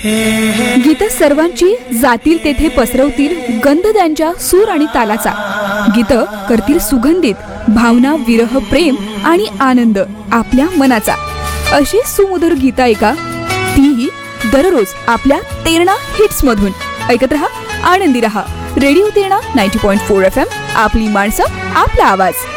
गीत सर्वांची जातील तेथे पसरवतील गंध त्यांच्या सूर आणि तालाचा. गीत करतील सुगंधित भावना, विरह, प्रेम आणि आनंद आपल्या मनाचा. अशी सुमधुर गीत ऐका, तीही दररोज आपल्या तेरणा हिट्स मधून. ऐकत रहा, आनंदी रहा. Radio Terna 90.4 FM. आपली माणसं, आपला आवाज.